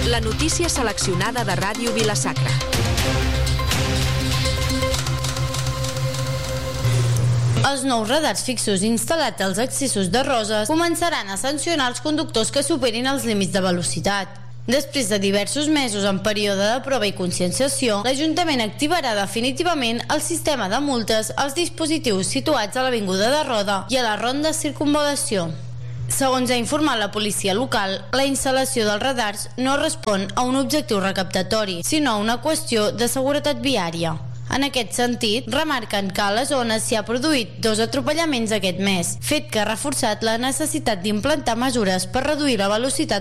La notícia seleccionada de Ràdio Vila-sacra. Els nous radars fixos instal·lats als accessos de Roses començaran a sancionar els conductors que superin els límits de velocitat. Després de diversos mesos en període de prova i conscienciació, l'Ajuntament activarà definitivament el sistema de multes als dispositius situats a l'Avinguda de Roda i a la ronda circunvalació. Segons ha informat la policia local, la instal·lació dels radars no respon a un objectiu recaptatori, sinó a una qüestió de seguretat viària. En aquest sentit, remarquen que a la zona s'hi ha produït 2 atropellaments aquest mes, fet que ha reforçat la necessitat d'implantar mesures per reduir la velocitat